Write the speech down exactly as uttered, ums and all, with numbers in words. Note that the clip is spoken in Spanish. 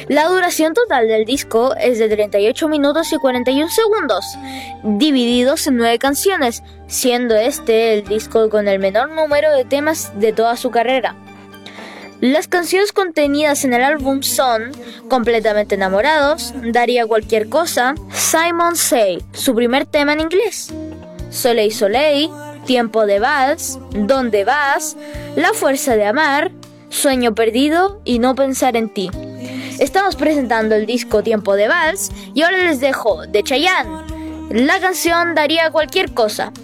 La duración total del disco es de treinta y ocho minutos y cuarenta y uno segundos, divididos en nueve canciones, siendo este el disco con el menor número de temas de toda su carrera. Las canciones contenidas en el álbum son Completamente Enamorados, Daría Cualquier Cosa, Simon Say, su primer tema en inglés, Soleil Soleil, Tiempo de Vals, ¿Dónde vas?, La Fuerza de Amar, Sueño Perdido y No Pensar en Ti. Estamos presentando el disco Tiempo de Vals y ahora les dejo de Chayanne la canción Daría Cualquier Cosa.